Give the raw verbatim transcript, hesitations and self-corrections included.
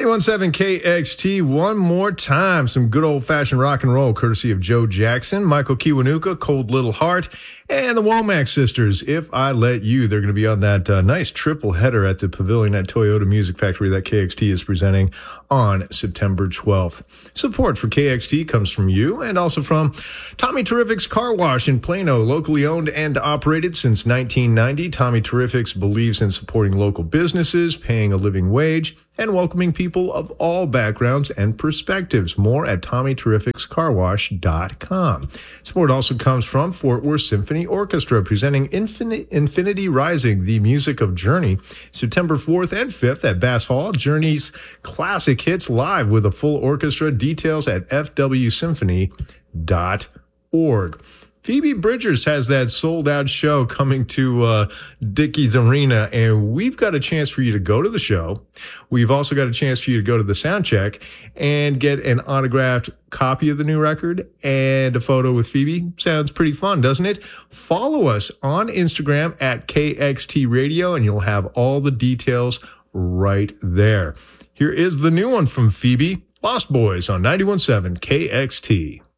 ninety-one point seven K X T one more time. Some good old-fashioned rock and roll courtesy of Joe Jackson, Michael Kiwanuka, Cold Little Heart, and the Womack Sisters, If I Let You. They're going to be on that uh, nice triple header at the Pavilion at Toyota Music Factory that K X T is presenting on September twelfth. Support for K X T comes from you and also from Tommy Terrific's Car Wash in Plano, locally owned and operated since nineteen ninety. Tommy Terrific's believes in supporting local businesses, paying a living wage, and welcoming people of all backgrounds and perspectives. More at tommy terrifics car wash dot com. Support also comes from Fort Worth Symphony Orchestra, presenting Infin- Infinity Rising, the music of Journey, September fourth and fifth at Bass Hall. Journey's classic hits live with a full orchestra. Details at f w symphony dot org. Phoebe Bridgers has that sold-out show coming to uh, Dickies Arena, and we've got a chance for you to go to the show. We've also got a chance for you to go to the sound check and get an autographed copy of the new record and a photo with Phoebe. Sounds pretty fun, doesn't it? Follow us on Instagram at K X T Radio, and you'll have all the details right there. Here is the new one from Phoebe, Lost Boys on ninety-one point seven K X T.